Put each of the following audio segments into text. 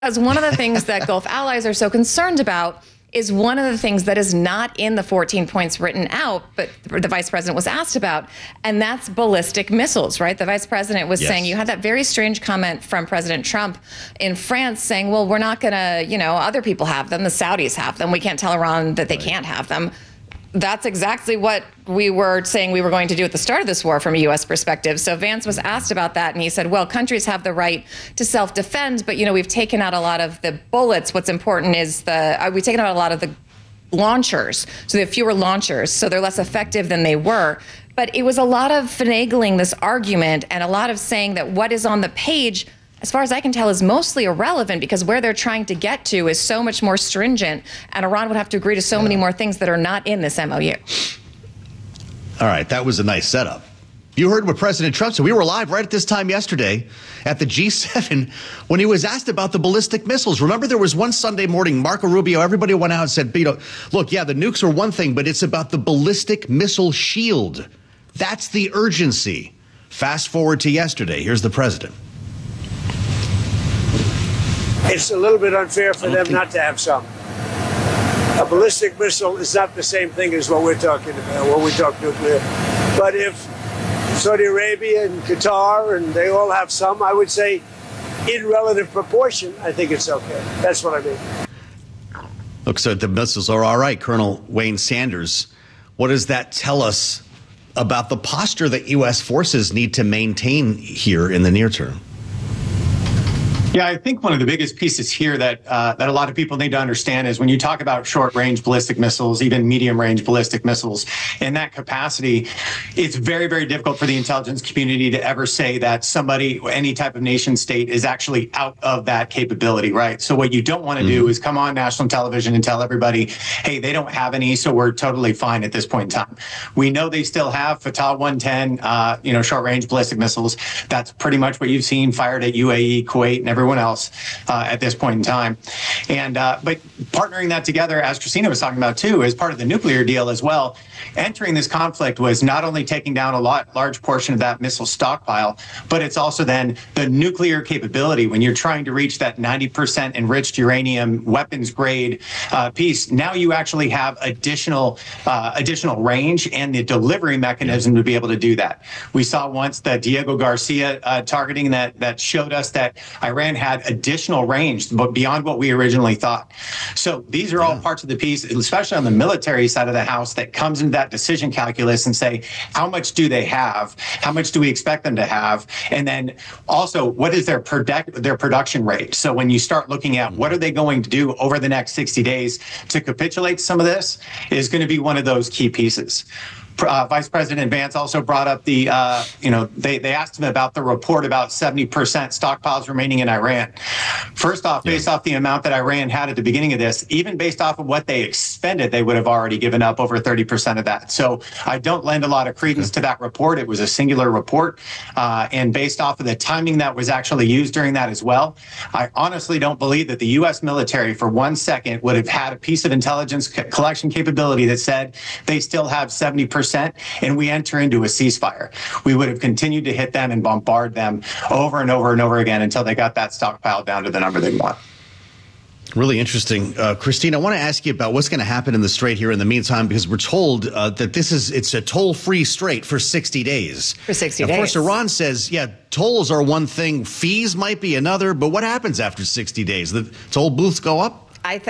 As one of the things that Gulf allies are so concerned about is one of the things that is not in the 14 points written out, but the vice president was asked about, and that's ballistic missiles, right? The vice president was saying, you had that very strange comment from President Trump in France saying, well, we're not going to, other people have them, the Saudis have them. We can't tell Iran that they can't have them. That's exactly what we were saying we were going to do at the start of this war from a U.S. perspective. So Vance was asked about that, and he said, well, countries have the right to self-defend, but, we've taken out a lot of the bullets. What's important is we've taken out a lot of the launchers. So they have fewer launchers, so they're less effective than they were. But it was a lot of finagling this argument and a lot of saying that what is on the page, as far as I can tell, is mostly irrelevant because where they're trying to get to is so much more stringent, and Iran would have to agree to so many more things that are not in this MOU. All right, that was a nice setup. You heard what President Trump said. We were live right at this time yesterday at the G7 when he was asked about the ballistic missiles. Remember, there was one Sunday morning, Marco Rubio, everybody went out and said, look, yeah, the nukes are one thing, but it's about the ballistic missile shield. That's the urgency. Fast forward to yesterday. Here's the president. It's a little bit unfair for them not to have some. A ballistic missile is not the same thing as what we're talking about when we talk nuclear. But if Saudi Arabia and Qatar and they all have some, I would say in relative proportion, I think it's okay. That's what I mean. Looks like the missiles are all right. Colonel Wayne Sanders, what does that tell us about the posture that U.S. forces need to maintain here in the near term? Yeah, I think one of the biggest pieces here that a lot of people need to understand is when you talk about short-range ballistic missiles, even medium-range ballistic missiles, in that capacity, it's very, very difficult for the intelligence community to ever say that somebody, any type of nation state, is actually out of that capability, right? So what you don't want to do is come on national television and tell everybody, hey, they don't have any, so we're totally fine at this point in time. We know they still have Fatah 110, short-range ballistic missiles. That's pretty much what you've seen fired at UAE, Kuwait, and everyone else at this point in time. And but partnering that together, as Christina was talking about too, as part of the nuclear deal as well, entering this conflict was not only taking down a large portion of that missile stockpile, but it's also then the nuclear capability. When you're trying to reach that 90% enriched uranium weapons grade piece, now you actually have additional range and the delivery mechanism to be able to do that. We saw once the Diego Garcia targeting that showed us that Iran had additional range, but beyond what we originally thought. So these are all parts of the piece, especially on the military side of the house, that comes into that decision calculus and say, how much do they have? How much do we expect them to have? And then also, what is their production rate? So when you start looking at what are they going to do over the next 60 days to capitulate some of this is going to be one of those key pieces. Vice President Vance also brought up they asked him about the report about 70% stockpiles remaining in Iran. First off, based off the amount that Iran had at the beginning of this, even based off of what they expended, they would have already given up over 30% of that. So I don't lend a lot of credence to that report. It was a singular report. And based off of the timing that was actually used during that as well, I honestly don't believe that the U.S. military for 1 second would have had a piece of intelligence collection capability that said they still have 70% and we enter into a ceasefire. We would have continued to hit them and bombard them over and over and over again until they got that stockpile down to the number they want. Really interesting. Christine, I want to ask you about what's going to happen in the Strait here in the meantime, because we're told that it's a toll-free strait for 60 days. For 60 days. Of course, Iran says, tolls are one thing, fees might be another, but what happens after 60 days? The toll booths go up?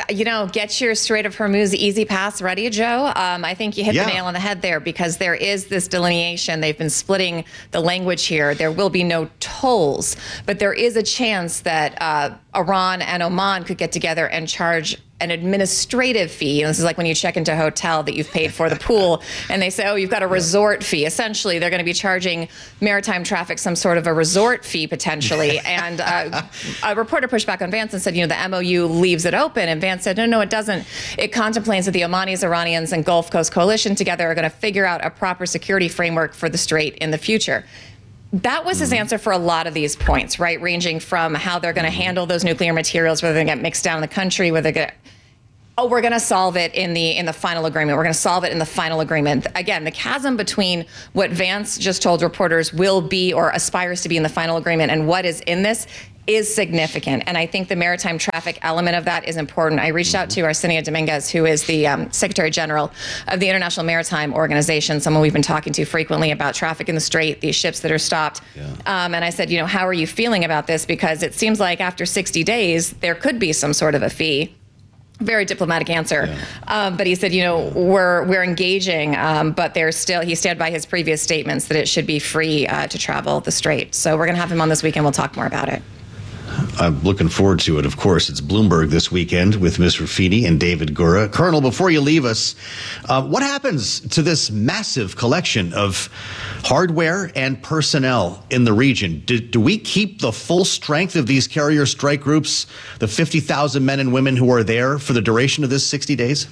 Get your Strait of Hormuz easy pass ready, Joe. I think you hit the nail on the head there, because there is this delineation. They've been splitting the language here. There will be no tolls, but there is a chance that Iran and Oman could get together and charge an administrative fee. And this is like when you check into a hotel that you've paid for the pool and they say, oh, you've got a resort fee. Essentially, they're going to be charging maritime traffic some sort of a resort fee potentially. And a reporter pushed back on Vance and said, the MOU leaves it open. And Vance said, no, it doesn't. It contemplates that the Omanis, Iranians, and Gulf Coast Coalition together are going to figure out a proper security framework for the Strait in the future. That was his answer for a lot of these points, right? Ranging from how they're going to handle those nuclear materials, whether they get mixed down in the country, whether they're going to, we're going to solve it in the final agreement. We're going to solve it in the final agreement. Again, the chasm between what Vance just told reporters will be or aspires to be in the final agreement and what is in this is significant. And I think the maritime traffic element of that is important. I reached out to Arsenio Dominguez, who is the Secretary General of the International Maritime Organization, someone we've been talking to frequently about traffic in the Strait, these ships that are stopped. And I said, how are you feeling about this? Because it seems like after 60 days, there could be some sort of a fee. Very diplomatic answer. But he said, we're engaging, but there's still, he stood by his previous statements that it should be free to travel the Strait. So we're going to have him on this weekend. We'll talk more about it. I'm looking forward to it. Of course, it's Bloomberg this weekend with Ms. Ruffini and David Gura. Colonel, before you leave us, what happens to this massive collection of hardware and personnel in the region? Do we keep the full strength of these carrier strike groups, the 50,000 men and women who are there for the duration of this 60 days?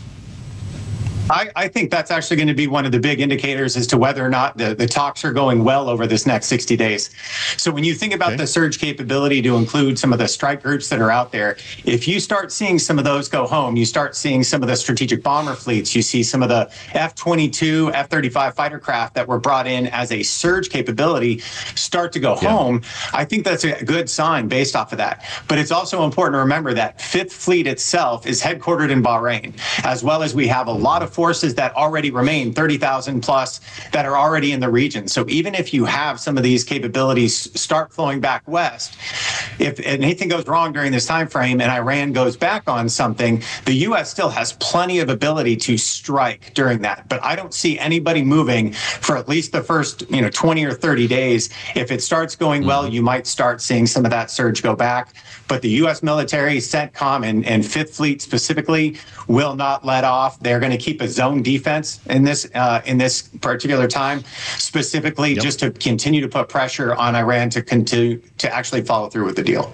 I think that's actually going to be one of the big indicators as to whether or not the talks are going well over this next 60 days. So when you think about the surge capability to include some of the strike groups that are out there, if you start seeing some of those go home, you start seeing some of the strategic bomber fleets, you see some of the F-22, F-35 fighter craft that were brought in as a surge capability start to go home, I think that's a good sign based off of that. But it's also important to remember that Fifth Fleet itself is headquartered in Bahrain, as well as we have a lot of forces that already remain, 30,000 plus, that are already in the region. So even if you have some of these capabilities start flowing back west, if anything goes wrong during this time frame and Iran goes back on something, the U.S. still has plenty of ability to strike during that. But I don't see anybody moving for at least the first 20 or 30 days. If it starts going well, you might start seeing some of that surge go back. But the U.S. military, CENTCOM, and Fifth Fleet specifically will not let off. They're going to keep a zone defense in this particular time, specifically just to continue to put pressure on Iran to continue to actually follow through with the deal.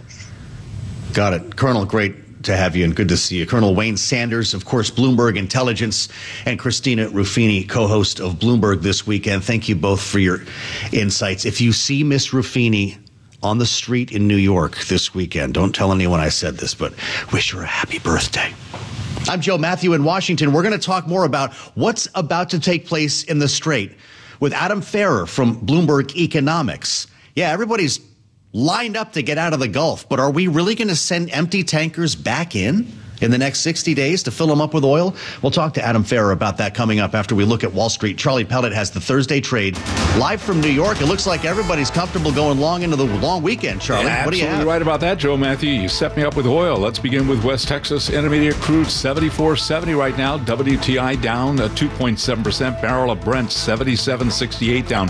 Got it. Colonel, great to have you and good to see you. Colonel Wayne Sanders, of course, Bloomberg Intelligence, and Christina Ruffini, co-host of Bloomberg This Weekend. Thank you both for your insights. If you see Miss Ruffini on the street in New York this weekend, don't tell anyone I said this, but wish her a happy birthday. I'm Joe Matthew in Washington. We're going to talk more about what's about to take place in the Strait with Adam Ferrer from Bloomberg Economics. Yeah, everybody's lined up to get out of the Gulf, but are we really going to send empty tankers back in the next 60 days to fill them up with oil? We'll talk to Adam Ferrer about that coming up after we look at Wall Street. Charlie Pellet has the Thursday trade live from New York. It looks like everybody's comfortable going long into the long weekend, Charlie. Yeah, what do you have? Absolutely right about that, Joe Matthew. You set me up with oil. Let's begin with West Texas Intermediate crude, $74.70 right now. WTI down 2.7%. Barrel of Brent, $77.68, down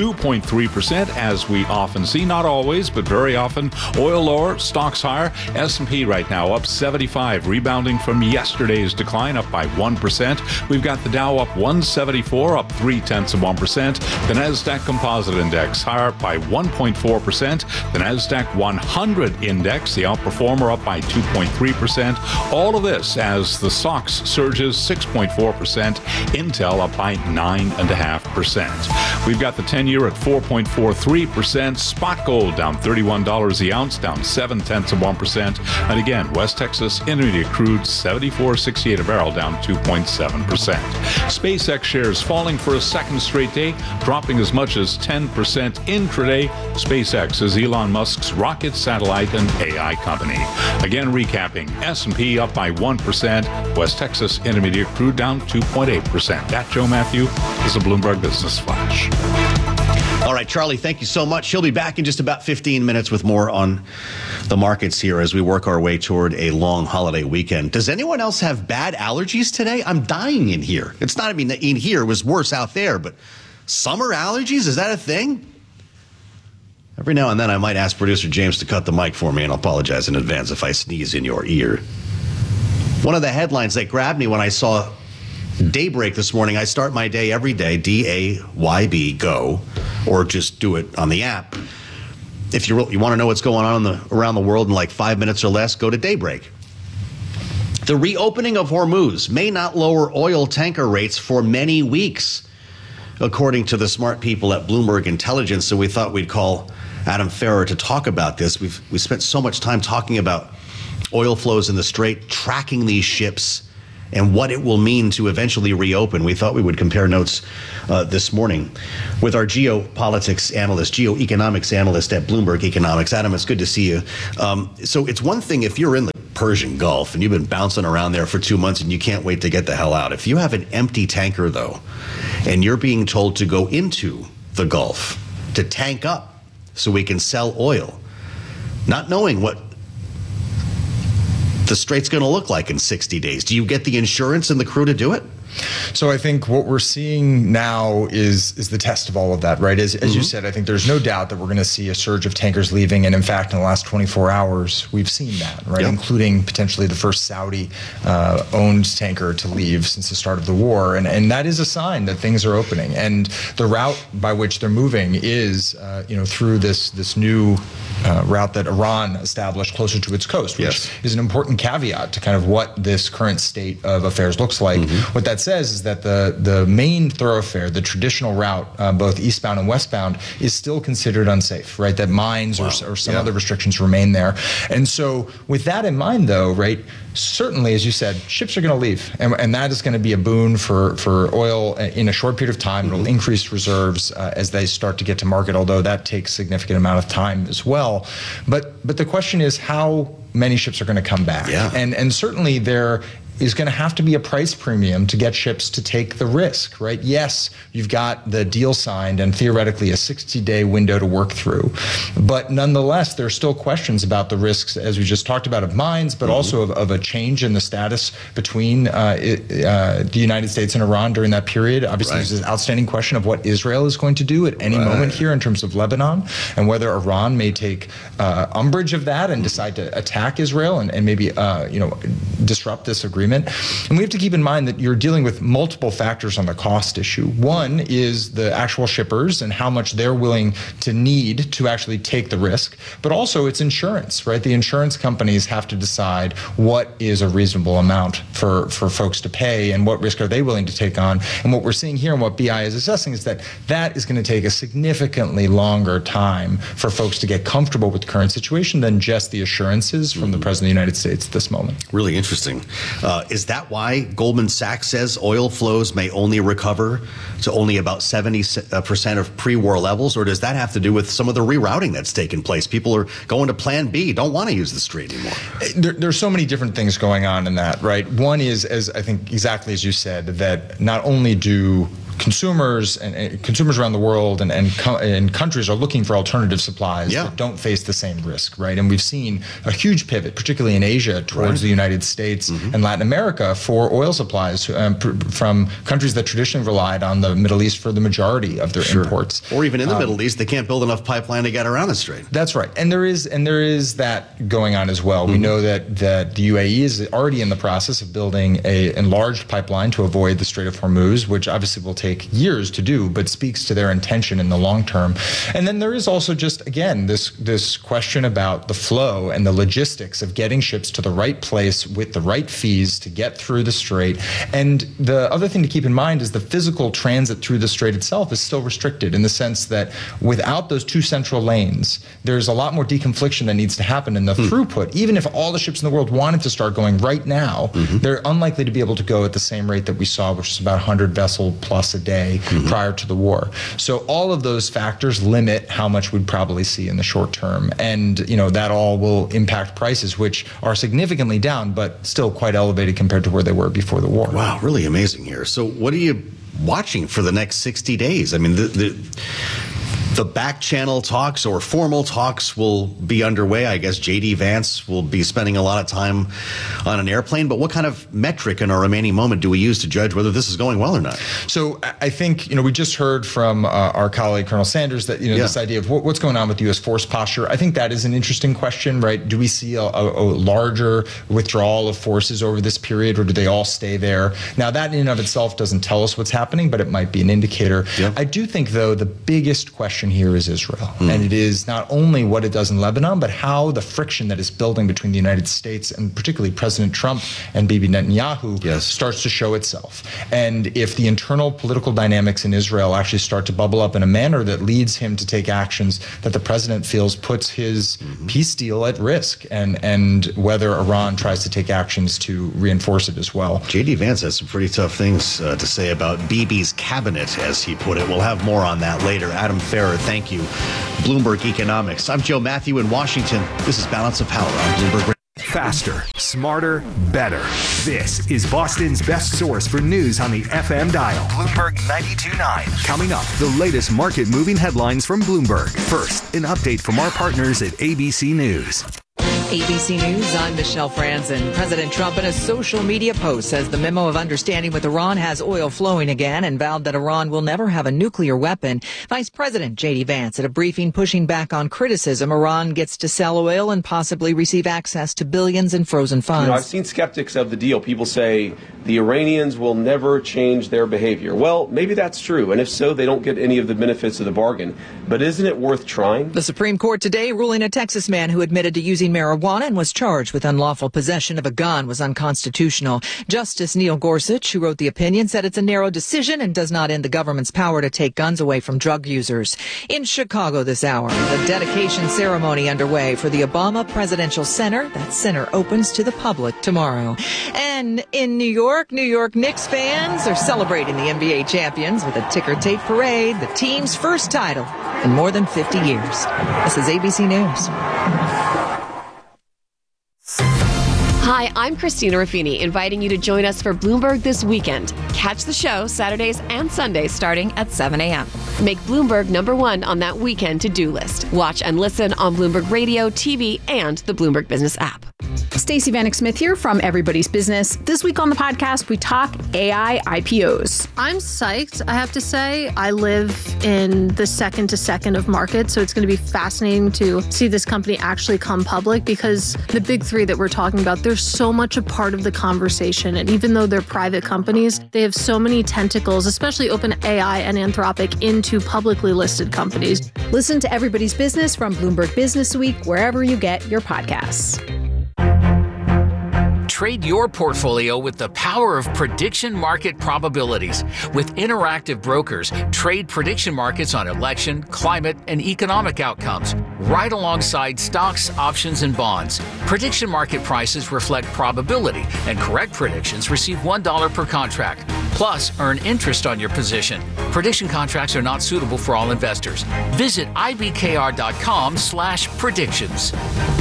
2.3%, as we often see. Not always, but very often. Oil lower, stocks higher. S&P right now up 75, rebounding from yesterday's decline, up by 1%. We've got the Dow up 174, up 0.3%. The Nasdaq Composite Index higher by 1.4%. The Nasdaq 100 Index, the outperformer, up by 2.3%. All of this as the SOX surges 6.4%. Intel up by 9.5%. We've got the 10-year at 4.43%. Spot gold down $31 the ounce, down 0.7%. And again, West Texas Intermediate crude, $74.68 a barrel, down 2.7%. SpaceX shares falling for a second straight day, dropping as much as 10% intraday. SpaceX is Elon Musk's rocket, satellite, and AI company. Again, recapping, S&P up by 1%, West Texas Intermediate crude down 2.8%. That, Joe Matthew, is a Bloomberg Business Flash. All right, Charlie, thank you so much. He'll be back in just about 15 minutes with more on the markets here as we work our way toward a long holiday weekend. Does anyone else have bad allergies today? I'm dying in here. It's not, in here it was worse out there, but summer allergies, is that a thing? Every now and then I might ask producer James to cut the mic for me, and I'll apologize in advance if I sneeze in your ear. One of the headlines that grabbed me when I saw Daybreak this morning, I start my day every day, DAYB, go, or just do it on the app. If you want to know what's going on around the world in like 5 minutes or less, go to Daybreak. The reopening of Hormuz may not lower oil tanker rates for many weeks, according to the smart people at Bloomberg Intelligence. So we thought we'd call Adam Ferrer to talk about this. We spent so much time talking about oil flows in the Strait, tracking these ships and what it will mean to eventually reopen. We thought we would compare notes this morning with our geoeconomics analyst at Bloomberg Economics. Adam, it's good to see you. So it's one thing if you're in the Persian Gulf and you've been bouncing around there for 2 months and you can't wait to get the hell out. If you have an empty tanker, though, and you're being told to go into the Gulf to tank up so we can sell oil, not knowing what the strait's going to look like in 60 days. Do you get the insurance and the crew to do it? So I think what we're seeing now is the test of all of that, right? As you said, I think there's no doubt that we're going to see a surge of tankers leaving. And in fact, in the last 24 hours, we've seen that, right? Yep. Including potentially the first Saudi-owned tanker to leave since the start of the war. And that is a sign that things are opening. And the route by which they're moving is, through this new route that Iran established closer to its coast, which is an important caveat to kind of what this current state of affairs looks like. What that says is that the main thoroughfare, the traditional route, both eastbound and westbound, is still considered unsafe, right? That mines or some other restrictions remain there. And so with that in mind, though, right, certainly, as you said, ships are going to leave. And that is going to be a boon for oil in a short period of time. It'll increase reserves as they start to get to market, although that takes a significant amount of time as well. But the question is how many ships are going to come back. And certainly there is going to have to be a price premium to get ships to take the risk, right? Yes, you've got the deal signed and theoretically a 60-day window to work through. But nonetheless, there are still questions about the risks, as we just talked about, of mines, but also of a change in the status between the United States and Iran during that period. Obviously, there's this outstanding question of what Israel is going to do at any moment here in terms of Lebanon, and whether Iran may take umbrage of that and decide to attack Israel and maybe disrupt this agreement. And we have to keep in mind that you're dealing with multiple factors on the cost issue. One is the actual shippers and how much they're willing to need to actually take the risk, but also it's insurance, right? The insurance companies have to decide what is a reasonable amount for folks to pay and what risk are they willing to take on. And what we're seeing here and what BI is assessing is that is going to take a significantly longer time for folks to get comfortable with the current situation than just the assurances from the President of the United States at this moment. Really interesting. Is that why Goldman Sachs says oil flows may only recover to only about 70% of pre-war levels, or does that have to do with some of the rerouting that's taken place? People are going to Plan B, don't want to use the strait anymore. There's so many different things going on in that, right? One is, as I think exactly as you said, that not only do consumers and consumers around the world and countries are looking for alternative supplies that don't face the same risk, right? And we've seen a huge pivot, particularly in Asia, towards the United States and Latin America for oil supplies from countries that traditionally relied on the Middle East for the majority of their imports. Or even in the Middle East, they can't build enough pipeline to get around the strait. That's right, and there is that going on as well. We know that the UAE is already in the process of building a enlarged pipeline to avoid the Strait of Hormuz, which obviously will take years to do, but speaks to their intention in the long term. And then there is also just, again, this question about the flow and the logistics of getting ships to the right place with the right fees to get through the strait. And the other thing to keep in mind is the physical transit through the strait itself is still restricted in the sense that without those two central lanes, there's a lot more deconfliction that needs to happen in the throughput. Even if all the ships in the world wanted to start going right now, they're unlikely to be able to go at the same rate that we saw, which is about 100 vessel plus a day prior to the war. So all of those factors limit how much we'd probably see in the short term. And that all will impact prices, which are significantly down, but still quite elevated compared to where they were before the war. Wow, really amazing here. So what are you watching for the next 60 days? I mean, the back channel talks or formal talks will be underway. I guess J.D. Vance will be spending a lot of time on an airplane. But what kind of metric in our remaining moment do we use to judge whether this is going well or not? So I think, we just heard from our colleague, Colonel Sanders, that, this idea of what's going on with U.S. force posture. I think that is an interesting question, right? Do we see a larger withdrawal of forces over this period, or do they all stay there? Now, that in and of itself doesn't tell us what's happening, but it might be an indicator. I do think, though, the biggest question question here is Israel. And it is not only what it does in Lebanon, but how the friction that is building between the United States and particularly President Trump and Bibi Netanyahu starts to show itself. And if the internal political dynamics in Israel actually start to bubble up in a manner that leads him to take actions that the president feels puts his peace deal at risk, and whether Iran tries to take actions to reinforce it as well. J.D. Vance has some pretty tough things to say about Bibi's cabinet, as he put it. We'll have more on that later. Adam Ferrer, thank you. Bloomberg Economics. I'm Joe Matthew in Washington. This is Balance of Power on Bloomberg. Faster, smarter, better. This is Boston's best source for news on the FM dial. Bloomberg 92.9. Coming up, the latest market-moving headlines from Bloomberg. First, an update from our partners at ABC News. ABC News, I'm Michelle Franzen. President Trump in a social media post says the memo of understanding with Iran has oil flowing again and vowed that Iran will never have a nuclear weapon. Vice President J.D. Vance at a briefing pushing back on criticism Iran gets to sell oil and possibly receive access to billions in frozen funds. I've seen skeptics of the deal. People say the Iranians will never change their behavior. Well, maybe that's true. And if so, they don't get any of the benefits of the bargain. But isn't it worth trying? The Supreme Court today ruling a Texas man who admitted to using marijuana and was charged with unlawful possession of a gun was unconstitutional. Justice Neil Gorsuch, who wrote the opinion, said it's a narrow decision and does not end the government's power to take guns away from drug users. In Chicago this hour, the dedication ceremony underway for the Obama Presidential Center. That center opens to the public tomorrow. And in New York Knicks fans are celebrating the NBA champions with a ticker tape parade, the team's first title in more than 50 years. This is ABC News. Hi, I'm Christina Ruffini, inviting you to join us for Bloomberg This Weekend. Catch the show Saturdays and Sundays starting at 7 a.m. Make Bloomberg #1 on that weekend to-do list. Watch and listen on Bloomberg Radio, TV, and the Bloomberg Business app. Stacey Vanek Smith here from Everybody's Business. This week on the podcast, we talk AI IPOs. I'm psyched, I have to say. I live in the second to second of markets, so it's going to be fascinating to see this company actually come public, because the big three that we're talking about, they're so much a part of the conversation. And even though they're private companies, they have so many tentacles, especially OpenAI and Anthropic, into publicly listed companies. Listen to Everybody's Business from Bloomberg Business Week, wherever you get your podcasts. Trade your portfolio with the power of prediction market probabilities. With Interactive Brokers, trade prediction markets on election, climate, and economic outcomes, right alongside stocks, options, and bonds. Prediction market prices reflect probability, and correct predictions receive $1 per contract. Plus, earn interest on your position. Prediction contracts are not suitable for all investors. Visit ibkr.com/predictions.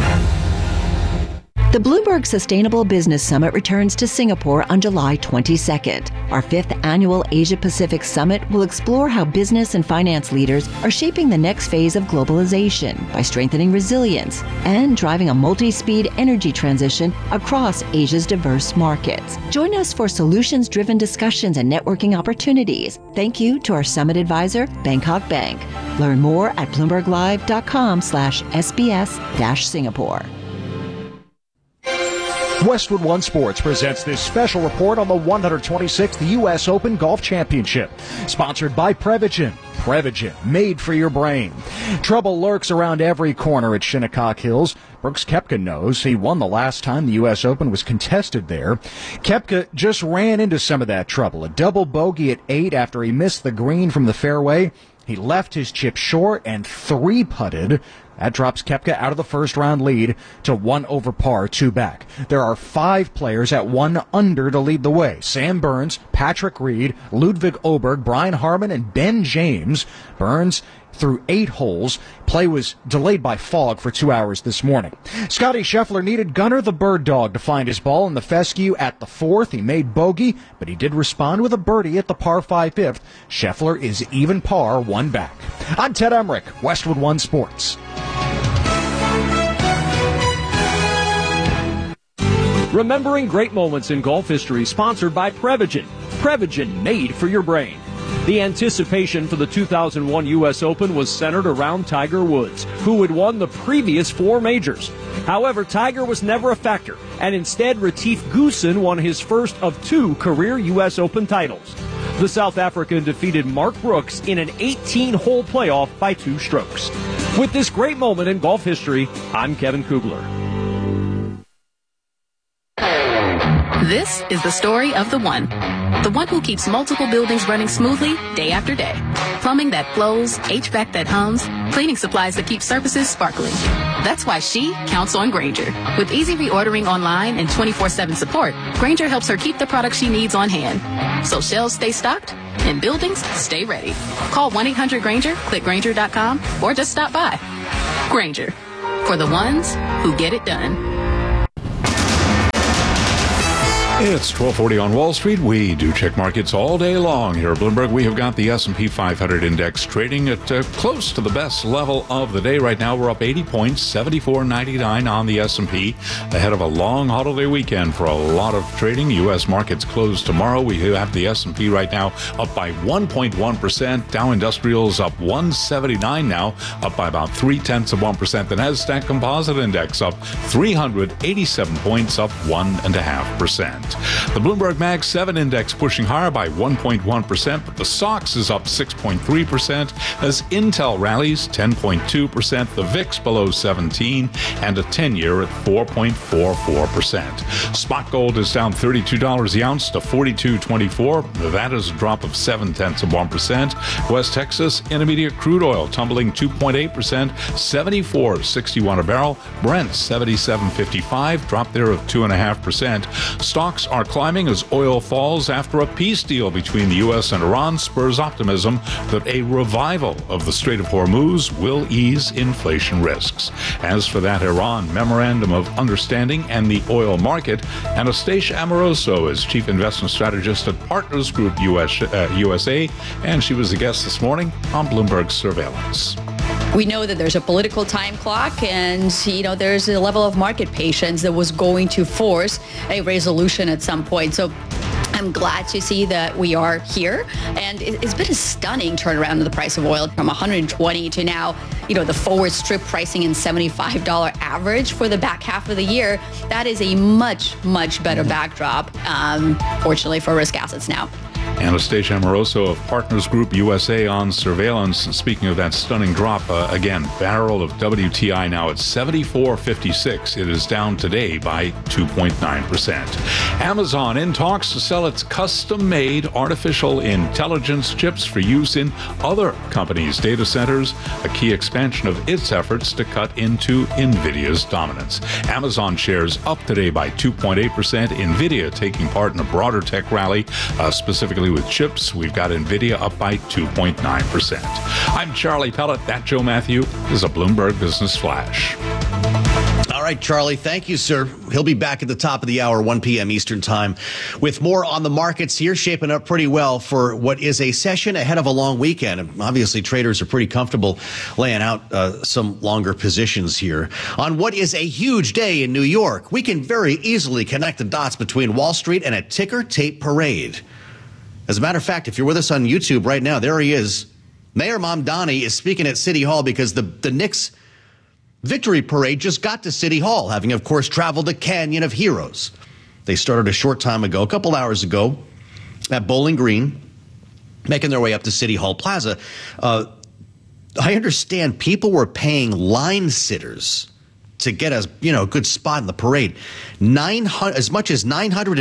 The Bloomberg Sustainable Business Summit returns to Singapore on July 22nd. Our 5th annual Asia-Pacific Summit will explore how business and finance leaders are shaping the next phase of globalization by strengthening resilience and driving a multi-speed energy transition across Asia's diverse markets. Join us for solutions-driven discussions and networking opportunities. Thank you to our summit advisor, Bangkok Bank. Learn more at bloomberglive.com/SBS-Singapore. Westwood One Sports presents this special report on the 126th U.S. Open Golf Championship, sponsored by Prevagen. Prevagen, made for your brain. Trouble lurks around every corner at Shinnecock Hills. Brooks Koepka knows. He won the last time the U.S. Open was contested there. Koepka just ran into some of that trouble. A double bogey at 8 after he missed the green from the fairway. He left his chip short and 3-putted. That drops Koepka out of the first-round lead to 1 over par, 2 back. There are 5 players at 1 under to lead the way. Sam Burns, Patrick Reed, Ludwig Oberg, Brian Harman, and Ben James. Burns through 8 holes. Play was delayed by fog for 2 hours this morning. Scotty Scheffler needed Gunnar the Bird Dog to find his ball in the fescue at the 4th. He made bogey, but he did respond with a birdie at the par 5 5th. Scheffler is even par, 1 back. I'm Ted Emmerich, Westwood One Sports. Remembering great moments in golf history, sponsored by Prevagen. Prevagen, made for your brain. The anticipation for the 2001 U.S. Open was centered around Tiger Woods, who had won the previous 4 majors. However, Tiger was never a factor, and instead Retief Goosen won his first of 2 career U.S. Open titles. The South African defeated Mark Brooks in an 18-hole playoff by 2 strokes. With this great moment in golf history, I'm Kevin Kugler. This is the story of the one who keeps multiple buildings running smoothly day after day. Plumbing that flows, HVAC that hums, cleaning supplies that keep surfaces sparkling. That's why she counts on Grainger. With easy reordering online and 24/7 support, Grainger helps her keep the products she needs on hand. So shelves stay stocked and buildings stay ready. Call 1-800-GRAINGER, click Grainger.com, or just stop by. Grainger, for the ones who get it done. It's 1240 on Wall Street. We do check markets all day long here at Bloomberg. We have got the S&P 500 index trading at close to the best level of the day. Right now, we're up 80 points, 74.99 on the S&P, ahead of a long holiday weekend for a lot of trading. U.S. markets close tomorrow. We have the S&P right now up by 1.1%. Dow Industrials up 179 now, up by about 0.3%. The Nasdaq Composite Index up 387 points, up 1.5%. The Bloomberg Mag 7 index pushing higher by 1.1%, but the SOX is up 6.3% as Intel rallies 10.2%, the VIX below 17, and a 10-year at 4.44%. Spot gold is down $32 the ounce to $42.24. That is a drop of 0.7%. West Texas Intermediate crude oil tumbling 2.8%, $74.61 a barrel. Brent $77.55, drop there of 2.5%. Stocks are climbing as oil falls after a peace deal between the U.S. and Iran spurs optimism that a revival of the Strait of Hormuz will ease inflation risks. As for that Iran Memorandum of Understanding and the oil market, Anastasia Amoroso is Chief Investment Strategist at Partners Group USA, and she was a guest this morning on Bloomberg Surveillance. We know that there's a political time clock and, there's a level of market patience that was going to force a resolution at some point. So I'm glad to see that we are here. And it's been a stunning turnaround of the price of oil from 120 to now, the forward strip pricing in $75 average for the back half of the year. That is a much, much better backdrop, fortunately, for risk assets now. Anastasia Amoroso of Partners Group USA on Surveillance. Speaking of that stunning drop, again, barrel of WTI now at $74.56. It is down today by 2.9%. Amazon in talks to sell its custom-made artificial intelligence chips for use in other companies' data centers, a key expansion of its efforts to cut into NVIDIA's dominance. Amazon shares up today by 2.8%. NVIDIA taking part in a broader tech rally, specifically with chips. We've got NVIDIA up by 2.9%. I'm Charlie Pellet. That Joe Matthew is a Bloomberg Business Flash. All right, Charlie, thank you, sir. He'll be back at the top of the hour, 1 p.m. Eastern time, with more on the markets here, shaping up pretty well for what is a session ahead of a long weekend. And obviously, traders are pretty comfortable laying out some longer positions here. On what is a huge day in New York, we can very easily connect the dots between Wall Street and a ticker tape parade. As a matter of fact, if you're with us on YouTube right now, there he is. Mayor Mamdani is speaking at City Hall because the Knicks victory parade just got to City Hall, having, of course, traveled the Canyon of Heroes. They started a short time ago, a couple hours ago, at Bowling Green, making their way up to City Hall Plaza. I understand people were paying line sitters to get a good spot in the parade. As much as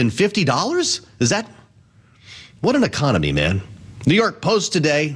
$950? Is that? What an economy, man. New York Post today,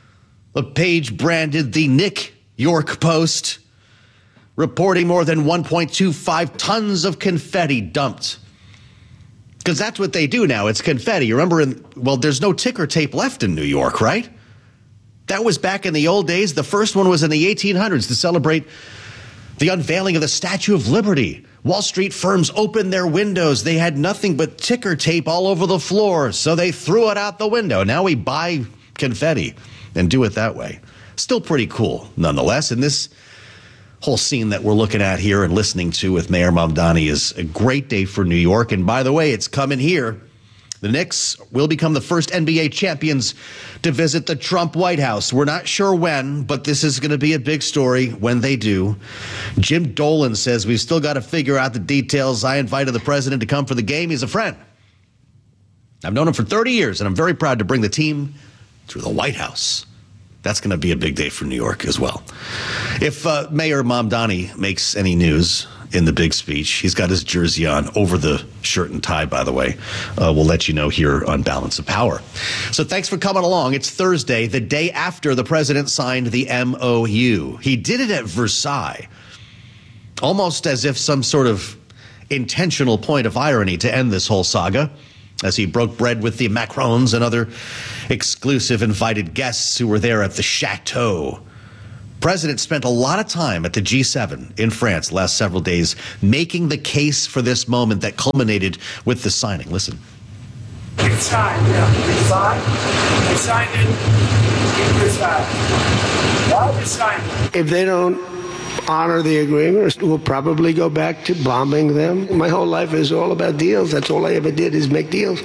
a page branded the Nick York Post, reporting more than 1.25 tons of confetti dumped. Because that's what they do now. It's confetti. You remember, there's no ticker tape left in New York, right? That was back in the old days. The first one was in the 1800s to celebrate the unveiling of the Statue of Liberty. Wall Street firms opened their windows. They had nothing but ticker tape all over the floor, so they threw it out the window. Now we buy confetti and do it that way. Still pretty cool, nonetheless. And this whole scene that we're looking at here and listening to with Mayor Mamdani is a great day for New York. And by the way, it's coming here. The Knicks will become the first NBA champions to visit the Trump White House. We're not sure when, but this is going to be a big story when they do. Jim Dolan says we've still got to figure out the details. I invited the president to come for the game. He's a friend. I've known him for 30 years, and I'm very proud to bring the team through the White House. That's going to be a big day for New York as well. If Mayor Mamdani makes any news in the big speech, he's got his jersey on over the shirt and tie, by the way. We'll let you know here on Balance of Power. So thanks for coming along. It's Thursday, the day after the president signed the MOU. He did it at Versailles, almost as if some sort of intentional point of irony to end this whole saga, as he broke bread with the Macrons and other exclusive invited guests who were there at the Chateau. President spent a lot of time at the G7 in France the last several days making the case for this moment that culminated with the signing. Listen. It's signed, yeah. It's signed. I signed it. It's signed. Why did you sign it? If they don't honor the agreement, we'll probably go back to bombing them. My whole life is all about deals. That's all I ever did is make deals.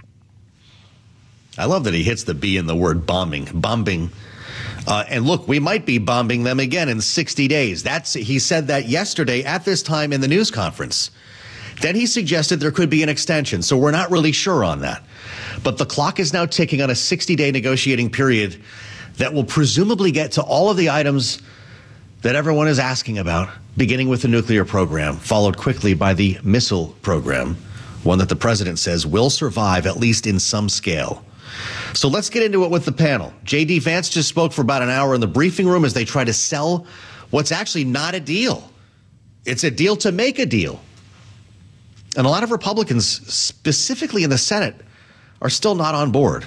I love that he hits the B in the word bombing. Bombing. And look, we might be bombing them again in 60 days. He said that yesterday at this time in the news conference. Then he suggested there could be an extension, so we're not really sure on that. But the clock is now ticking on a 60-day negotiating period that will presumably get to all of the items that everyone is asking about, beginning with the nuclear program, followed quickly by the missile program, one that the president says will survive, at least in some scale. So let's get into it with the panel. J.D. Vance just spoke for about an hour in the briefing room as they try to sell what's actually not a deal. It's a deal to make a deal. And a lot of Republicans, specifically in the Senate, are still not on board.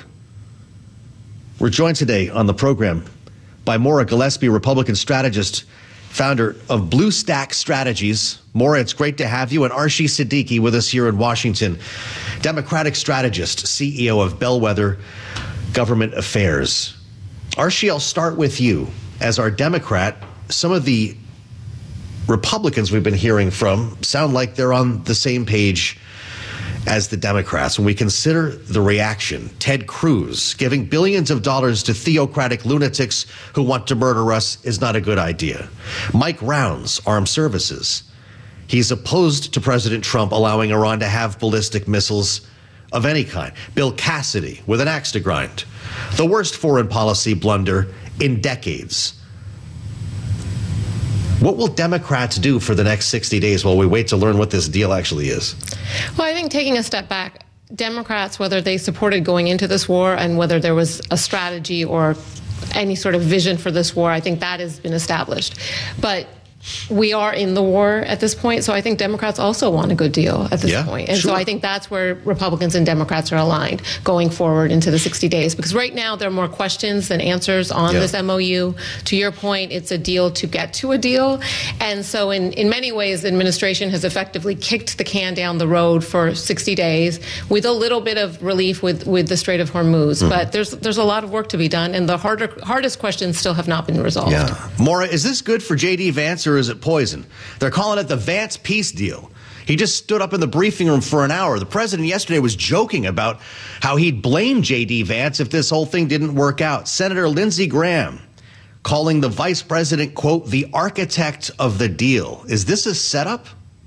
We're joined today on the program by Maura Gillespie, Republican strategist, founder of Blue Stack Strategies. Maura, it's great to have you. And Arshie Siddiqui with us here in Washington, Democratic strategist, CEO of Bellwether Government Affairs. Arshie, I'll start with you. As our Democrat, some of the Republicans we've been hearing from sound like they're on the same page as the Democrats. When we consider the reaction, Ted Cruz giving billions of dollars to theocratic lunatics who want to murder us is not a good idea. Mike Rounds, Armed Services. He's opposed to President Trump allowing Iran to have ballistic missiles of any kind. Bill Cassidy with an axe to grind. The worst foreign policy blunder in decades. What will Democrats do for the next 60 days while we wait to learn what this deal actually is? Well, I think taking a step back, Democrats, whether they supported going into this war and whether there was a strategy or any sort of vision for this war, I think that has been established. But we are in the war at this point, so I think Democrats also want a good deal at this point. And so I think that's where Republicans and Democrats are aligned going forward into the 60 days. Because right now there are more questions than answers on this MOU. To your point, it's a deal to get to a deal. And so in many ways, the administration has effectively kicked the can down the road for 60 days with a little bit of relief with the Strait of Hormuz. But there's a lot of work to be done, and the hardest questions still have not been resolved. Maura, is this good for J.D. Vance or is it poison? They're calling it the Vance peace deal. He just stood up in the briefing room for an hour. The president yesterday was joking about how he'd blame J.D. Vance if this whole thing didn't work out. Senator Lindsey Graham calling the vice president, quote, the architect of the deal. Is this a setup?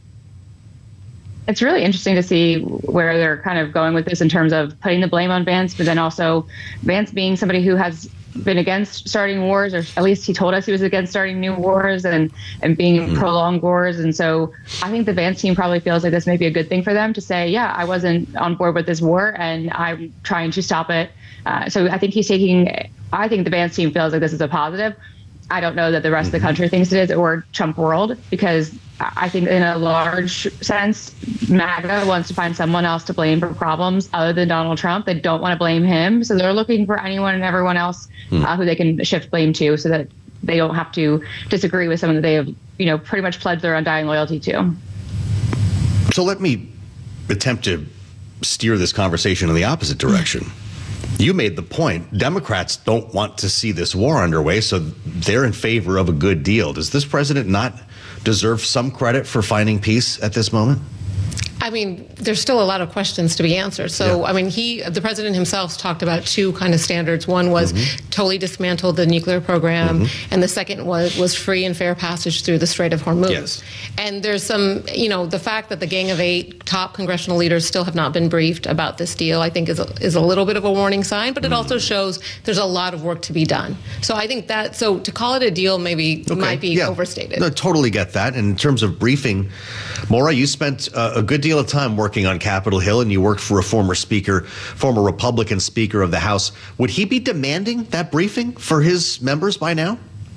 It's really interesting to see where they're kind of going with this in terms of putting the blame on Vance, but then also Vance being somebody who has been against starting wars, or at least he told us he was against starting new wars and being prolonged wars. And so I think the Vance team probably feels like this may be a good thing for them to say, yeah, I wasn't on board with this war and I'm trying to stop it. So I think I think the Vance team feels like this is a positive. I don't know that the rest of the country thinks it is, or Trump world, because I think in a large sense, MAGA wants to find someone else to blame for problems other than Donald Trump. They don't want to blame him. So they're looking for anyone and everyone else who they can shift blame to so that they don't have to disagree with someone that they have, pretty much pledged their undying loyalty to. So let me attempt to steer this conversation in the opposite direction. You made the point. Democrats don't want to see this war underway, so they're in favor of a good deal. Does this president not deserve some credit for finding peace at this moment? I mean, there's still a lot of questions to be answered. So, I mean, the president himself talked about two kind of standards. One was totally dismantle the nuclear program, and the second was free and fair passage through the Strait of Hormuz. Yes. And there's some, the fact that the Gang of Eight top congressional leaders still have not been briefed about this deal, I think is a little bit of a warning sign, but it also shows there's a lot of work to be done. So I think so to call it a deal maybe might be overstated. No, totally get that. And in terms of briefing, Maura, you spent a good deal of time working on Capitol Hill, and you worked for a former Republican Speaker of the House. Would he be demanding that briefing for his members by now?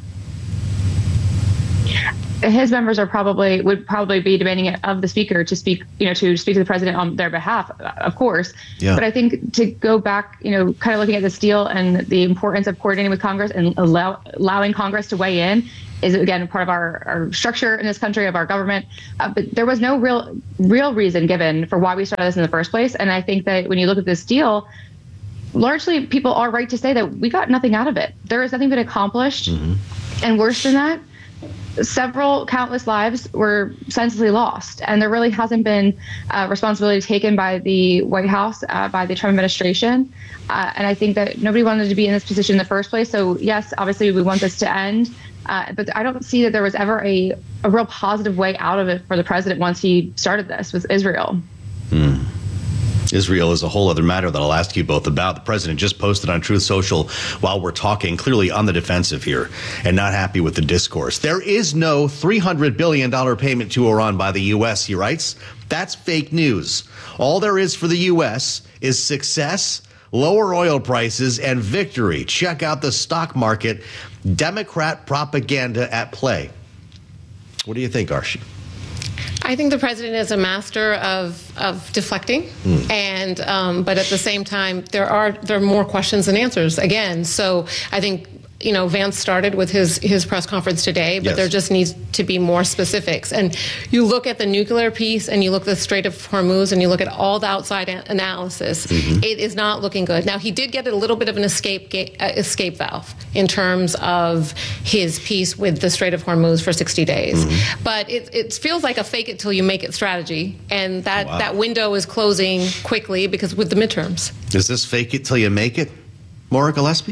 His members would probably be demanding it of the speaker to speak to the president on their behalf, of course. Yeah. But I think to go back, kind of looking at this deal and the importance of coordinating with Congress and allowing Congress to weigh in is, again, part of our structure in this country, of our government. But there was no real reason given for why we started this in the first place. And I think that when you look at this deal, largely people are right to say that we got nothing out of it. There has nothing been accomplished. And worse than that, countless lives were senselessly lost. And there really hasn't been responsibility taken by the White House, by the Trump administration. And I think that nobody wanted to be in this position in the first place. So yes, obviously we want this to end. But I don't see that there was ever a real positive way out of it for the president once he started this with Israel. Israel is a whole other matter that I'll ask you both about. The president just posted on Truth Social while we're talking, clearly on the defensive here and not happy with the discourse. There is no $300 billion payment to Iran by the U.S., he writes. That's fake news. All there is for the U.S. is success, lower oil prices, and victory. Check out the stock market. Democrat propaganda at play. What do you think, Archie? I think the president is a master of deflecting, and but at the same time, there are more questions than answers again. So I think Vance started with his press conference today, but there just needs to be more specifics. And you look at the nuclear piece, and you look at the Strait of Hormuz, and you look at all the outside analysis. It is not looking good. Now, he did get a little bit of an escape valve in terms of his piece with the Strait of Hormuz for 60 days. But it feels like a fake it till you make it strategy, and that window is closing quickly because with the midterms. Is this fake it till you make it, Maura Gillespie?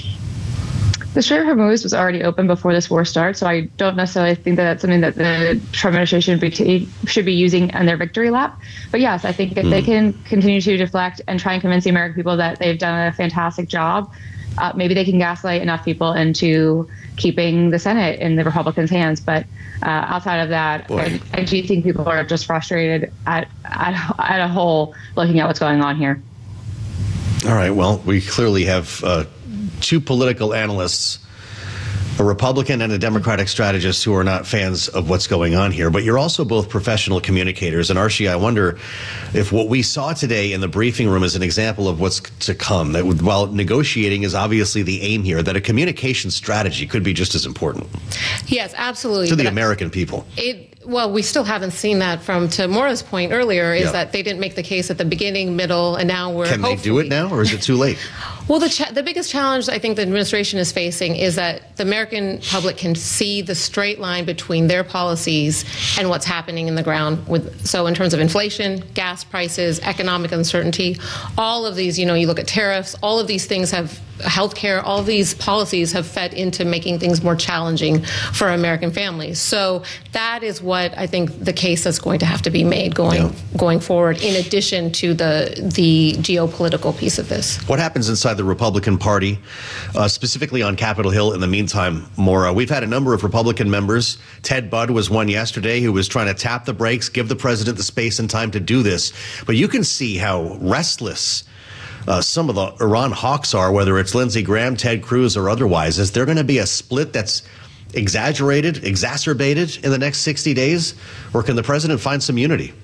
The Strait of Hormuz was already open before this war starts, so I don't necessarily think that that's something that the Trump administration should be using on their victory lap. But yes, I think if they can continue to deflect and try and convince the American people that they've done a fantastic job, maybe they can gaslight enough people into keeping the Senate in the Republicans' hands. But outside of that, I do think people are just frustrated at a whole looking at what's going on here. All right, well, we clearly have two political analysts, a Republican and a Democratic strategist, who are not fans of what's going on here. But you're also both professional communicators. And Archie, I wonder if what we saw today in the briefing room is an example of what's to come. That while negotiating is obviously the aim here, that a communication strategy could be just as important. Yes, absolutely. To the American people. Well, we still haven't seen that to Maura's point earlier, is that they didn't make the case at the beginning, middle, and now we're Can they do it now, or is it too late? Well, the biggest challenge I think the administration is facing is that the American public can see the straight line between their policies and what's happening in the ground. So in terms of inflation, gas prices, economic uncertainty, all of these, you look at tariffs, all of these things have healthcare, all of these policies have fed into making things more challenging for American families. So that is what I think the case that's going to have to be made going forward, in addition to the geopolitical piece of this. What happens inside the Republican Party, specifically on Capitol Hill in the meantime, Maura? We've had a number of Republican members. Ted Budd was one yesterday who was trying to tap the brakes, give the president the space and time to do this. But you can see how restless some of the Iran hawks are, whether it's Lindsey Graham, Ted Cruz, or otherwise. Is there going to be a split that's exaggerated, exacerbated in the next 60 days? Or can the president find some unity?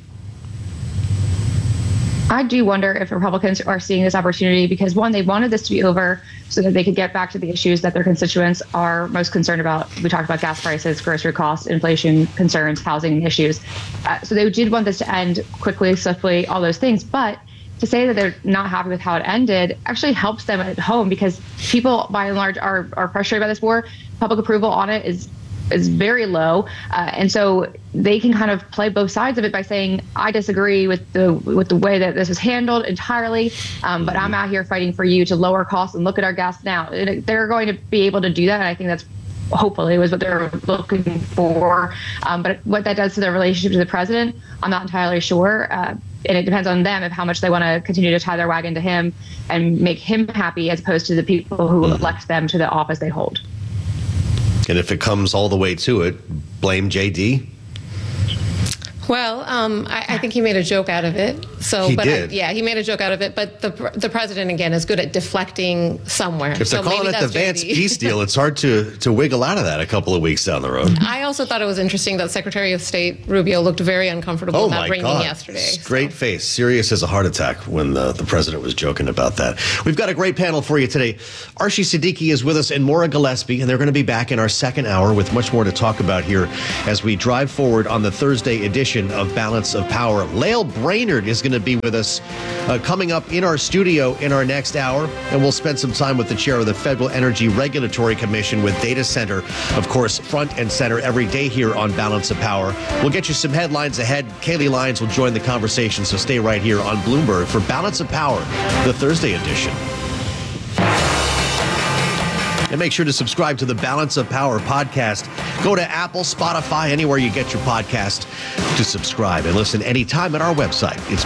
I do wonder if Republicans are seeing this opportunity because, one, they wanted this to be over so that they could get back to the issues that their constituents are most concerned about. We talked about gas prices, grocery costs, inflation concerns, housing issues. So they did want this to end quickly, swiftly, all those things. But to say that they're not happy with how it ended actually helps them at home because people, by and large, are frustrated by this war. Public approval on it is is very low, and so they can kind of play both sides of it by saying, I disagree with the way that this was handled entirely, but I'm out here fighting for you to lower costs and look at our gas now. They're going to be able to do that, and I think that's hopefully was what they're looking for. But what that does to their relationship to the president, I'm not entirely sure. And it depends on them of how much they want to continue to tie their wagon to him and make him happy as opposed to the people who elect them to the office they hold. And if it comes all the way to it, blame JD? Well, I think he made a joke out of it. So, He did. He made a joke out of it. But the president, again, is good at deflecting somewhere. If they're calling it the Vance peace deal, it's hard to wiggle out of that a couple of weeks down the road. I also thought it was interesting that Secretary of State Rubio looked very uncomfortable in that ring yesterday. Straight face, serious as a heart attack when the president was joking about that. We've got a great panel for you today. Archie Siddiqui is with us and Maura Gillespie, and they're going to be back in our second hour with much more to talk about here as we drive forward on the Thursday edition of Balance of Power. Lael Brainerd is going to be with us coming up in our studio in our next hour, and we'll spend some time with the chair of the Federal Energy Regulatory Commission with data center, of course, front and center every day here on Balance of Power. We'll get you some headlines ahead. Kaylee Lyons will join the conversation, so stay right here on Bloomberg for Balance of Power, the Thursday edition. And make sure to subscribe to the Balance of Power podcast. Go to Apple, Spotify, anywhere you get your podcast to subscribe and listen anytime at our website. It's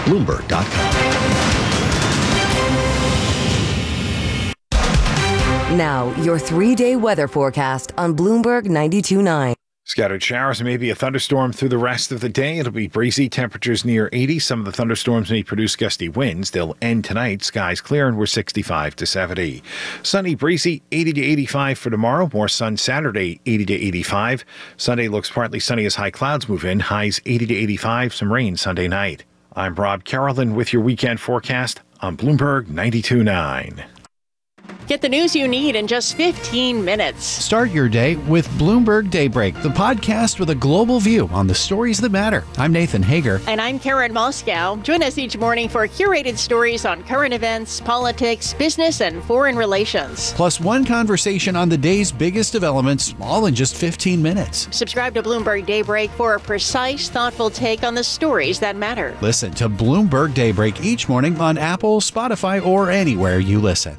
Bloomberg.com. Now, your 3-day weather forecast on Bloomberg 92.9. Scattered showers and maybe a thunderstorm through the rest of the day. It'll be breezy, temperatures near 80. Some of the thunderstorms may produce gusty winds. They'll end tonight. Skies clear and we're 65 to 70. Sunny, breezy, 80 to 85 for tomorrow. More sun Saturday, 80 to 85. Sunday looks partly sunny as high clouds move in. Highs 80 to 85. Some rain Sunday night. I'm Rob Carolyn with your weekend forecast on Bloomberg 92.9. Get the news you need in just 15 minutes. Start your day with Bloomberg Daybreak, the podcast with a global view on the stories that matter. I'm Nathan Hager. And I'm Karen Moscow. Join us each morning for curated stories on current events, politics, business, and foreign relations. Plus one conversation on the day's biggest developments, all in just 15 minutes. Subscribe to Bloomberg Daybreak for a precise, thoughtful take on the stories that matter. Listen to Bloomberg Daybreak each morning on Apple, Spotify, or anywhere you listen.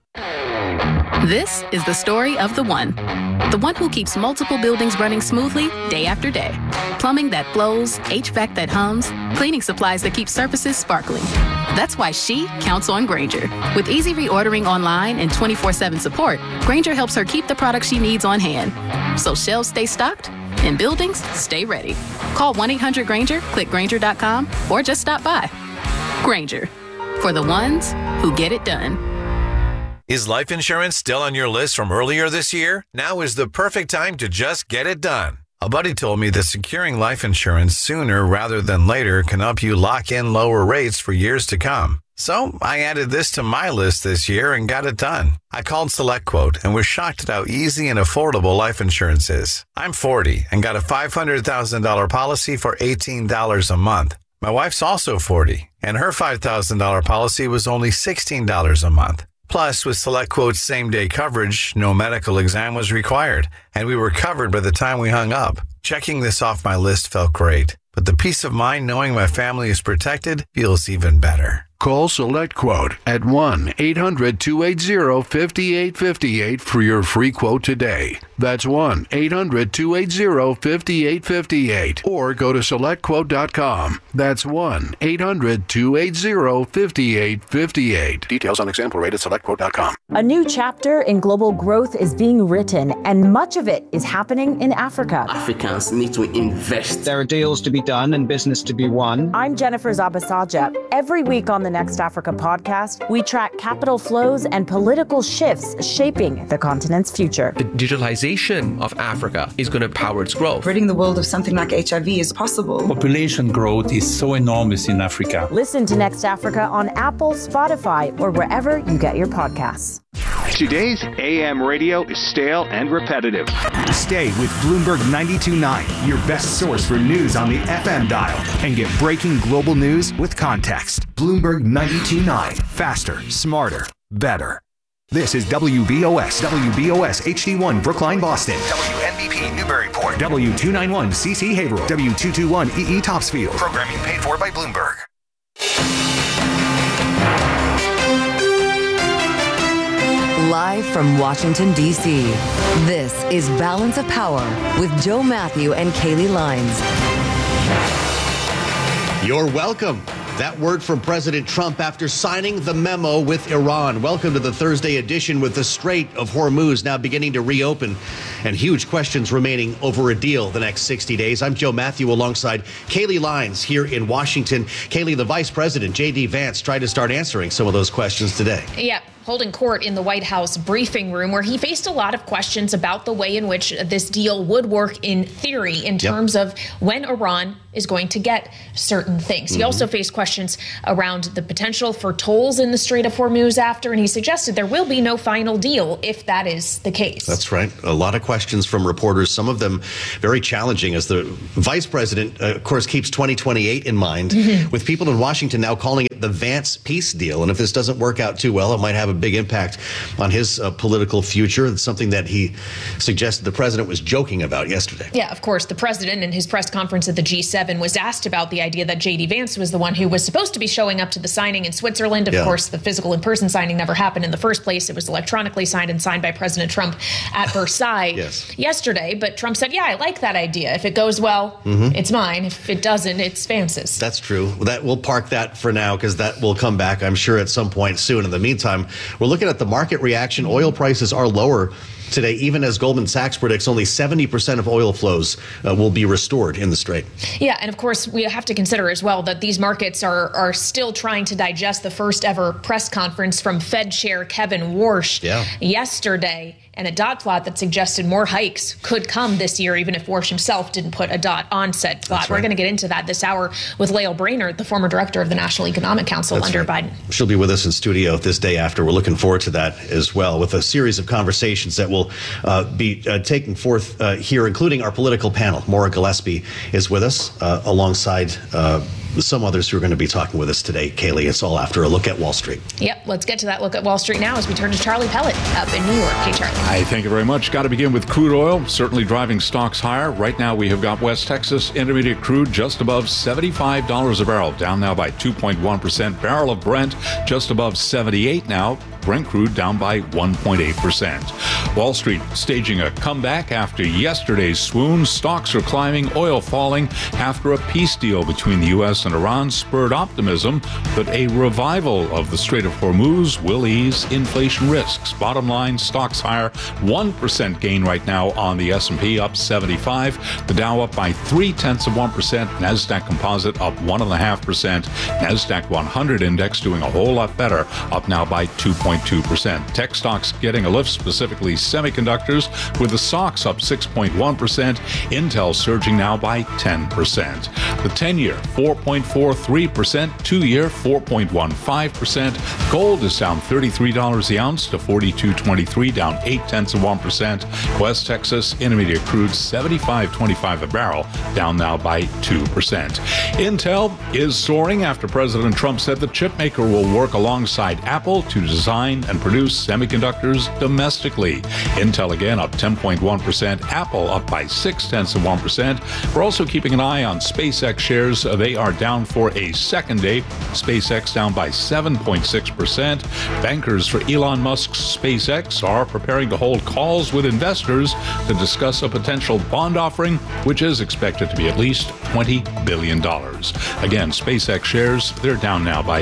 This is the story of the one who keeps multiple buildings running smoothly day after day. Plumbing that flows, HVAC that hums, cleaning supplies that keep surfaces sparkling. That's why she counts on Grainger. With easy reordering online and 24/7 support, Grainger helps her keep the products she needs on hand. So shelves stay stocked and buildings stay ready. Call 1-800-GRAINGER, click Grainger.com, or just stop by. Grainger, for the ones who get it done. Is life insurance still on your list from earlier this year? Now is the perfect time to just get it done. A buddy told me that securing life insurance sooner rather than later can help you lock in lower rates for years to come. So I added this to my list this year and got it done. I called SelectQuote and was shocked at how easy and affordable life insurance is. I'm 40 and got a $500,000 policy for $18 a month. My wife's also 40 and her $5,000 policy was only $16 a month. Plus, with SelectQuote's same-day coverage, no medical exam was required, and we were covered by the time we hung up. Checking this off my list felt great, but the peace of mind knowing my family is protected feels even better. Call SelectQuote at 1-800-280-5858 for your free quote today. That's 1-800-280-5858. Or go to SelectQuote.com. That's 1-800-280-5858. Details on example rate at SelectQuote.com. A new chapter in global growth is being written, and much of it is happening in Africa. Africans need to invest. There are deals to be done and business to be won. I'm Jennifer Zabasaja. Every week on the Next Africa podcast, we track capital flows and political shifts shaping the continent's future. The digitalization of Africa is going to power its growth. Ridding the world of something like HIV is possible. Population growth is so enormous in Africa. Listen to Next Africa on Apple, Spotify, or wherever you get your podcasts. Today's AM radio is stale and repetitive. Stay with Bloomberg 92.9, your best source for news on the FM dial, and get breaking global news with context. Bloomberg 92.9, faster, smarter, better. This is WBOS HD1 Brookline, Boston. WNBP Newburyport. W291 CC Haverhill. W221 EE Topsfield. Programming paid for by Bloomberg. Live from Washington, D.C., this is Balance of Power with Joe Matthew and Kaylee Lines. You're welcome. That word from President Trump after signing the memo with Iran. Welcome to the Thursday edition with the Strait of Hormuz now beginning to reopen and huge questions remaining over a deal the next 60 days. I'm Joe Matthew alongside Kaylee Lines here in Washington. Kaylee, the Vice President, J.D. Vance, tried to start answering some of those questions today. Yeah. Holding court in the White House briefing room where he faced a lot of questions about the way in which this deal would work in theory in terms of when Iran is going to get certain things. He also faced questions around the potential for tolls in the Strait of Hormuz after, and he suggested there will be no final deal if that is the case. That's right. A lot of questions from reporters, some of them very challenging, as the vice president, of course, keeps 2028 in mind, with people in Washington now calling it the Vance peace deal. And if this doesn't work out too well, it might have a big impact on his political future. It's something that he suggested the president was joking about yesterday. Yeah, of course, the president in his press conference at the G7 was asked about the idea that J.D. Vance was the one who was supposed to be showing up to the signing in Switzerland. Of course, the physical in-person signing never happened in the first place. It was electronically signed and signed by President Trump at Versailles yesterday. But Trump said, yeah, I like that idea. If it goes well, it's mine. If it doesn't, it's Vance's. That's true. We'll park that for now because that will come back, I'm sure, at some point soon. In the meantime, we're looking at the market reaction. Oil prices are lower today, even as Goldman Sachs predicts only 70% of oil flows will be restored in the Strait. Yeah, and of course, we have to consider as well that these markets are still trying to digest the first ever press conference from Fed Chair Kevin Warsh yesterday, and a dot plot that suggested more hikes could come this year, even if Warsh himself didn't put a dot on said plot. We're going to get into that this hour with Lael Brainerd, the former director of the National Economic Council under Biden. She'll be with us in studio this day after. We're looking forward to that as well, with a series of conversations that will be taking forth here, including our political panel. Maura Gillespie is with us alongside some others who are going to be talking with us today. Kaylee, it's all after a look at Wall Street. Yep, let's get to that look at Wall Street now as we turn to Charlie Pellet up in New York. Hey, Charlie. Hi, thank you very much. Got to begin with crude oil, certainly driving stocks higher. Right now, we have got West Texas Intermediate crude just above $75 a barrel, down now by 2.1%. Barrel of Brent just above 78 now. Brent crude down by 1.8%. Wall Street staging a comeback after yesterday's swoon. Stocks are climbing, oil falling after a peace deal between the U.S. and Iran spurred optimism that a revival of the Strait of Hormuz will ease inflation risks. Bottom line, stocks higher, 1% gain right now on the S&P, up 75. The Dow up by 0.3%. NASDAQ Composite up 1.5%. NASDAQ 100 index doing a whole lot better, up now by 2.2%. Tech stocks getting a lift, specifically semiconductors, with the stocks up 6.1%. Intel surging now by 10%. The 10-year, 4.43%. 2-year, 4.15%. Gold is down $33 the ounce to $42.23, down 0.8%. West Texas Intermediate crude, $75.25 a barrel, down now by 2%. Intel is soaring after President Trump said the chip maker will work alongside Apple to design and produce semiconductors domestically. Intel again up 10.1%. Apple up by 0.6%. We're also keeping an eye on SpaceX shares. They are down for a second day. SpaceX down by 7.6%. Bankers for Elon Musk's SpaceX are preparing to hold calls with investors to discuss a potential bond offering, which is expected to be at least $20 billion. Again, SpaceX shares, they're down now by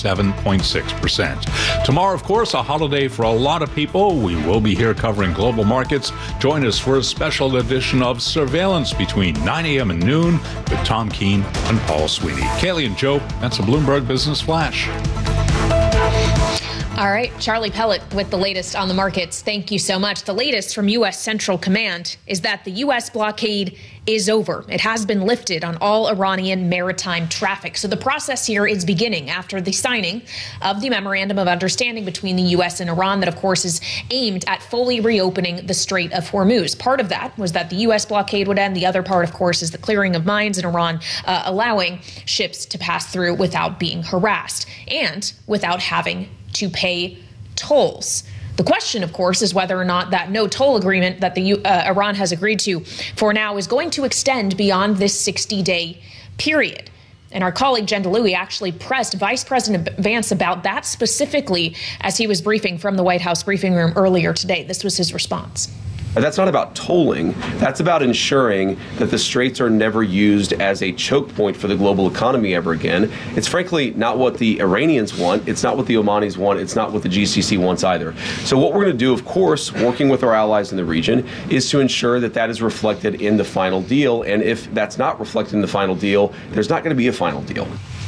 7.6%. Tomorrow, of course, a holiday for a lot of people. We will be here covering global markets. Join us for a special edition of Surveillance between 9 a.m. and noon with Tom Keene and Paul Sweeney. Kaylee and Joe, that's a Bloomberg Business Flash. All right, Charlie Pellet with the latest on the markets. Thank you so much. The latest from U.S. Central Command is that the U.S. blockade is over. It has been lifted on all Iranian maritime traffic. So the process here is beginning after the signing of the Memorandum of Understanding between the U.S. and Iran that, of course, is aimed at fully reopening the Strait of Hormuz. Part of that was that the U.S. blockade would end. The other part, of course, is the clearing of mines in Iran, allowing ships to pass through without being harassed and without having to pay tolls. The question, of course, is whether or not that no-toll agreement that Iran has agreed to for now is going to extend beyond this 60-day period. And our colleague Jen DeLuey actually pressed Vice President Vance about that specifically as he was briefing from the White House briefing room earlier today. This was his response. That's not about tolling. That's about ensuring that the straits are never used as a choke point for the global economy ever again. It's frankly not what the Iranians want. It's not what the Omanis want. It's not what the GCC wants either. So what we're going to do, of course, working with our allies in the region, is to ensure that that is reflected in the final deal. And if that's not reflected in the final deal, there's not going to be a final deal.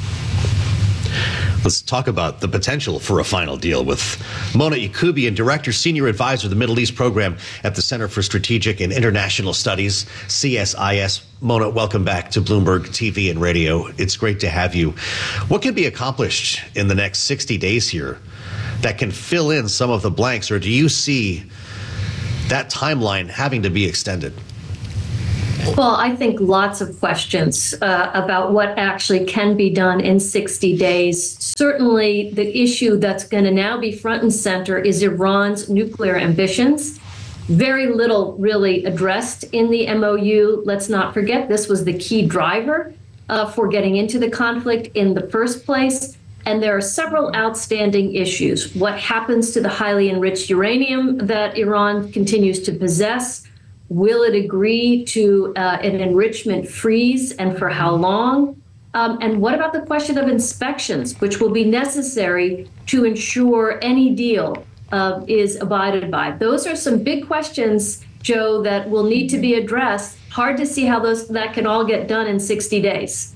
Let's talk about the potential for a final deal with Mona Yacoubian, Director, Senior Advisor of the Middle East Program at the Center for Strategic and International Studies, CSIS. Mona, welcome back to Bloomberg TV and Radio. It's great to have you. What can be accomplished in the next 60 days here that can fill in some of the blanks, or do you see that timeline having to be extended? Well, I think lots of questions about what actually can be done in 60 days. Certainly, the issue that's going to now be front and center is Iran's nuclear ambitions. Very little really addressed in the MOU. Let's not forget, this was the key driver for getting into the conflict in the first place. And there are several outstanding issues. What happens to the highly enriched uranium that Iran continues to possess? Will it agree to an enrichment freeze, and for how long? And what about the question of inspections, which will be necessary to ensure any deal is abided by? Those are some big questions, Joe, that will need to be addressed. Hard to see how that can all get done in 60 days.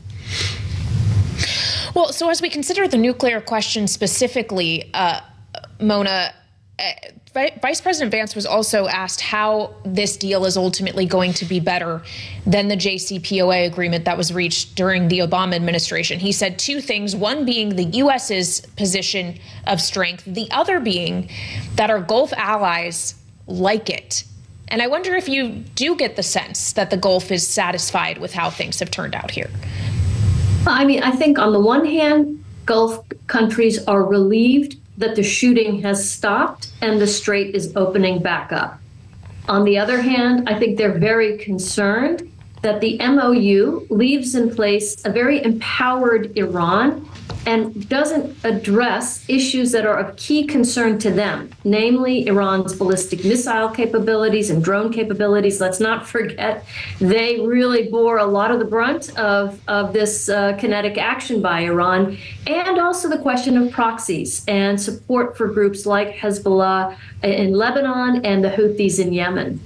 Well, so as we consider the nuclear question specifically, Mona, Vice President Vance was also asked how this deal is ultimately going to be better than the JCPOA agreement that was reached during the Obama administration. He said two things, one being the U.S.'s position of strength, the other being that our Gulf allies like it. And I wonder if you do get the sense that the Gulf is satisfied with how things have turned out here. I mean, I think on the one hand, Gulf countries are relieved that the shooting has stopped and the strait is opening back up. On the other hand, I think they're very concerned that the MOU leaves in place a very empowered Iran and doesn't address issues that are of key concern to them, namely Iran's ballistic missile capabilities and drone capabilities. Let's not forget, they really bore a lot of the brunt of this kinetic action by Iran, and also the question of proxies and support for groups like Hezbollah in Lebanon and the Houthis in Yemen.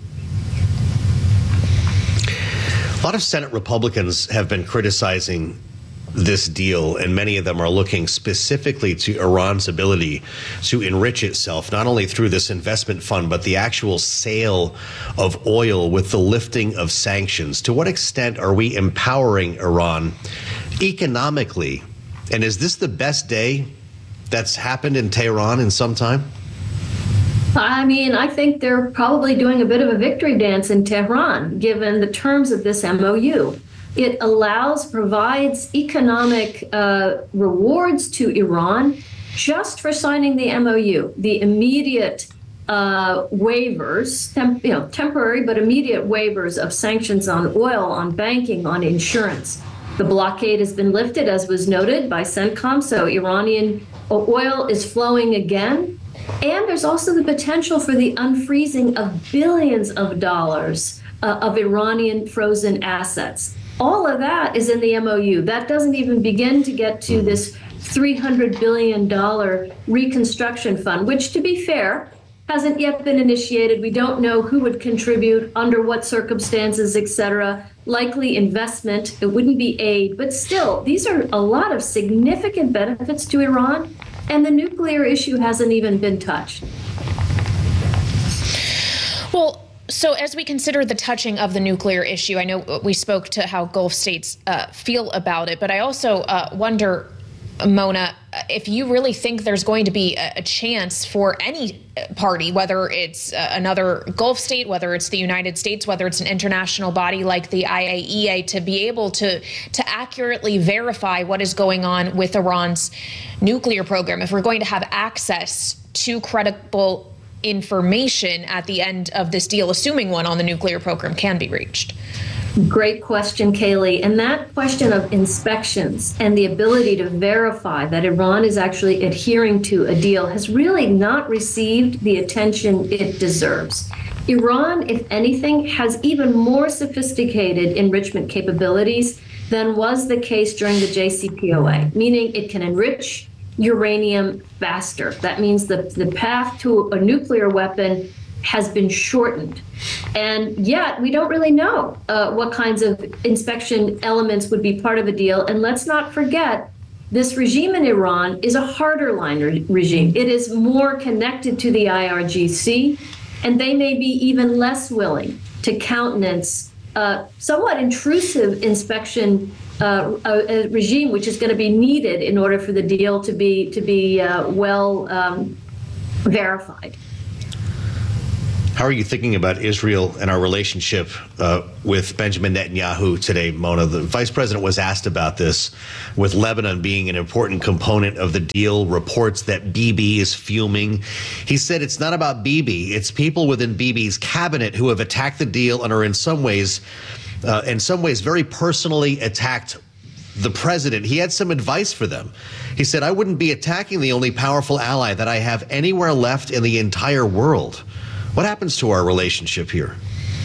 A lot of Senate Republicans have been criticizing this deal, and many of them are looking specifically to Iran's ability to enrich itself, not only through this investment fund, but the actual sale of oil with the lifting of sanctions. To what extent are we empowering Iran economically? And is this the best day that's happened in Tehran in some time? I mean, I think they're probably doing a bit of a victory dance in Tehran, given the terms of this MOU. It provides economic rewards to Iran just for signing the MOU. The immediate waivers, temporary but immediate waivers of sanctions on oil, on banking, on insurance. The blockade has been lifted, as was noted by CENTCOM, so Iranian oil is flowing again. And there's also the potential for the unfreezing of billions of dollars of Iranian frozen assets. All of that is in the MOU. That doesn't even begin to get to this $300 billion reconstruction fund, which, to be fair, hasn't yet been initiated. We don't know who would contribute, under what circumstances, et cetera. Likely investment. It wouldn't be aid. But still, these are a lot of significant benefits to Iran. And the nuclear issue hasn't even been touched. Well, so as we consider the touching of the nuclear issue, I know we spoke to how Gulf states feel about it, but I also wonder, Mona, if you really think there's going to be a chance for any party, whether it's another Gulf state, whether it's the United States, whether it's an international body like the IAEA, to be able to accurately verify what is going on with Iran's nuclear program, if we're going to have access to credible information at the end of this deal, assuming one on the nuclear program can be reached? Great question, Kaylee. And that question of inspections and the ability to verify that Iran is actually adhering to a deal has really not received the attention it deserves. Iran, if anything, has even more sophisticated enrichment capabilities than was the case during the JCPOA, meaning it can enrich uranium faster. That means the path to a nuclear weapon has been shortened. And yet we don't really know what kinds of inspection elements would be part of a deal. And let's not forget, this regime in Iran is a harder line regime. It is more connected to the IRGC, and they may be even less willing to countenance somewhat intrusive inspection a regime which is going to be needed in order for the deal to be well verified. How are you thinking about Israel and our relationship with Benjamin Netanyahu today, Mona? The vice president was asked about this, with Lebanon being an important component of the deal, reports that Bibi is fuming. He said it's not about Bibi, it's people within Bibi's cabinet who have attacked the deal and are in some ways very personally attacked the president. He had some advice for them. He said, I wouldn't be attacking the only powerful ally that I have anywhere left in the entire world. What happens to our relationship here?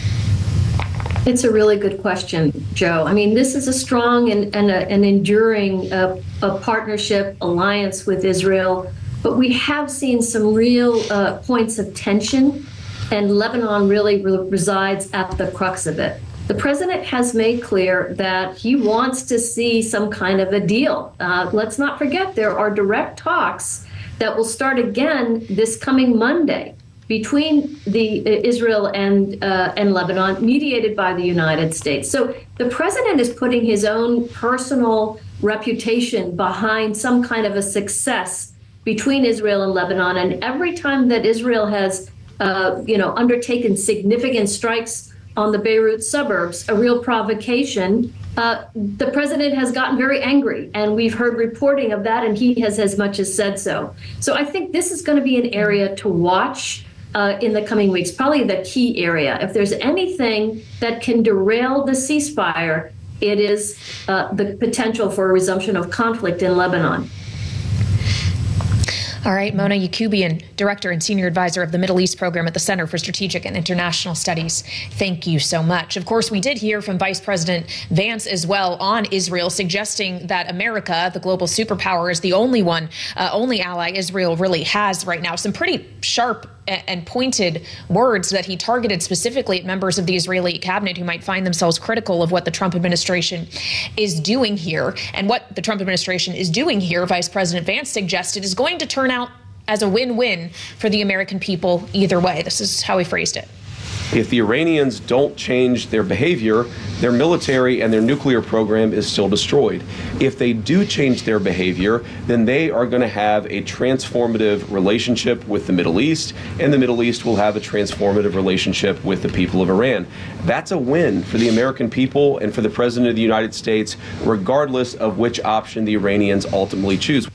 It's a really good question, Joe. I mean, this is a strong and an enduring partnership, alliance with Israel, but we have seen some real points of tension, and Lebanon really resides at the crux of it. The president has made clear that he wants to see some kind of a deal. Let's not forget, there are direct talks that will start again this coming Monday between Israel and Lebanon, mediated by the United States. So the president is putting his own personal reputation behind some kind of a success between Israel and Lebanon. And every time that Israel has, undertaken significant strikes on the Beirut suburbs, a real provocation, the president has gotten very angry, and we've heard reporting of that, and he has as much as said so. So I think this is going to be an area to watch in the coming weeks, probably the key area. If there's anything that can derail the ceasefire, it is the potential for a resumption of conflict in Lebanon. All right, Mona Yacoubian, Director and Senior Advisor of the Middle East Program at the Center for Strategic and International Studies. Thank you so much. Of course, we did hear from Vice President Vance as well on Israel, suggesting that America, the global superpower, is the only ally Israel really has right now. Some pretty sharp and pointed words that he targeted specifically at members of the Israeli cabinet who might find themselves critical of what the Trump administration is doing here. And what the Trump administration is doing here, Vice President Vance suggested, is going to turn out as a win-win for the American people either way. This is how he phrased it. If the Iranians don't change their behavior, their military and their nuclear program is still destroyed. If they do change their behavior, then they are going to have a transformative relationship with the Middle East, and the Middle East will have a transformative relationship with the people of Iran. That's a win for the American people and for the President of the United States, regardless of which option the Iranians ultimately choose.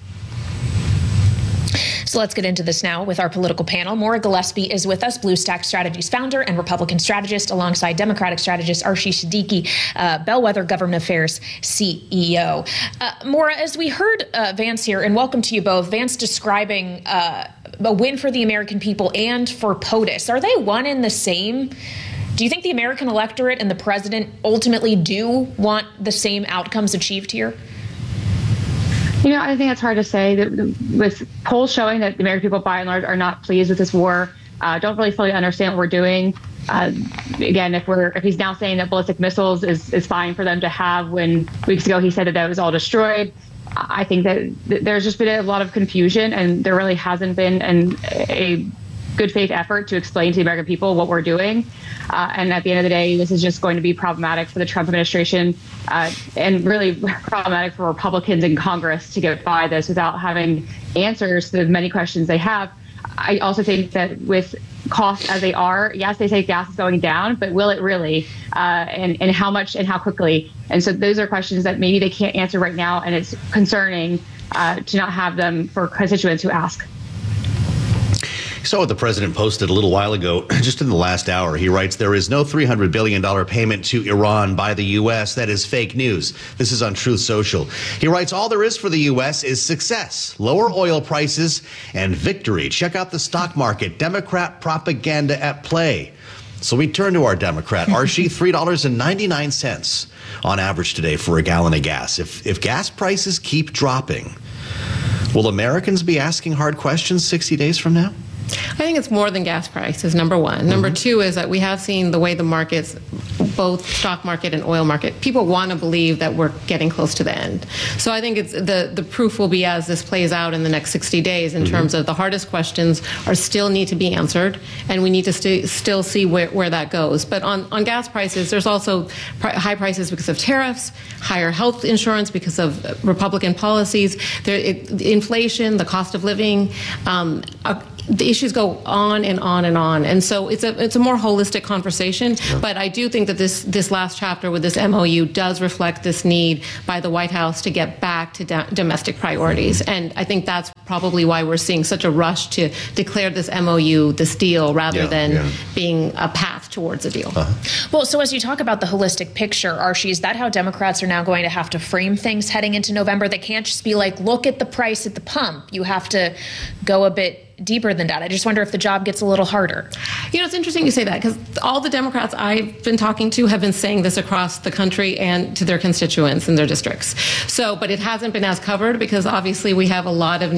So let's get into this now with our political panel. Maura Gillespie is with us, BlueStack Strategies founder and Republican strategist, alongside Democratic strategist Arshish Siddiqui, Bellwether Government Affairs CEO. Maura, as we heard Vance here, and welcome to you both, Vance describing a win for the American people and for POTUS. Are they one and the same? Do you think the American electorate and the president ultimately do want the same outcomes achieved here? I think it's hard to say. With polls showing that the American people, by and large, are not pleased with this war, don't really fully understand what we're doing. Again, if he's now saying that ballistic missiles is fine for them to have, when weeks ago he said that was all destroyed, I think that there's just been a lot of confusion, and there really hasn't been a good faith effort to explain to the American people what we're doing. And at the end of the day, this is just going to be problematic for the Trump administration and really problematic for Republicans in Congress to get by this without having answers to the many questions they have. I also think that with costs as they are, yes, they say gas is going down, but will it really? And how much and how quickly? And so those are questions that maybe they can't answer right now, and it's concerning to not have them for constituents who ask. saw what the president posted a little while ago, just in the last hour. He writes, there is no $300 billion payment to Iran by the U.S. That is fake news. This is on Truth Social. He writes, all there is for the U.S. is success, lower oil prices, and victory. Check out the stock market. Democrat propaganda at play. So we turn to our Democrat, Archie, $3.99 on average today for a gallon of gas. If gas prices keep dropping, will Americans be asking hard questions 60 days from now? I think it's more than gas prices, number one. Number two is that we have seen the way the markets, both stock market and oil market, people want to believe that we're getting close to the end. So I think it's the proof will be as this plays out in the next 60 days in terms of the hardest questions are still need to be answered, and we need to still see where that goes. But on gas prices, there's also high prices because of tariffs, higher health insurance because of Republican policies, inflation, the cost of living, the issues go on and on and on. And so it's a more holistic conversation. Yeah. But I do think that this last chapter with this MOU does reflect this need by the White House to get back to domestic priorities. And I think that's probably why we're seeing such a rush to declare this MOU, this deal, rather than being a path towards a deal. Well, so as you talk about the holistic picture, Archie, is that how Democrats are now going to have to frame things heading into November? They can't just be like, look at the price at the pump. You have to go a bit deeper than that. I just wonder if the job gets a little harder. You know, it's interesting you say that because all the Democrats I've been talking to have been saying this across the country and to their constituents in their districts. So, but it hasn't been as covered because obviously we have a lot of